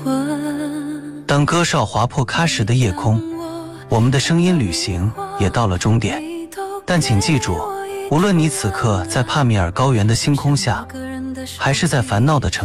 当歌哨划破喀什的夜空，我们的声音旅行也到了终点。但请记住，无论你此刻在帕米尔高原的星空下，还是在烦恼的城